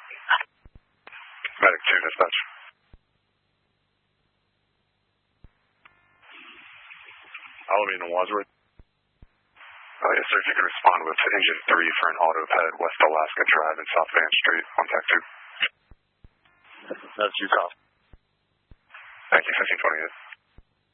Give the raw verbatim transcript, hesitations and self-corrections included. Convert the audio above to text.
Medic two, dispatch. Alameda Wadsworth. Uh, yes, sir, if you can respond with engine three for an auto ped West Alaska Drive in South Van Street, contact two. That's you, cop. Thank you, fifteen twenty-eight.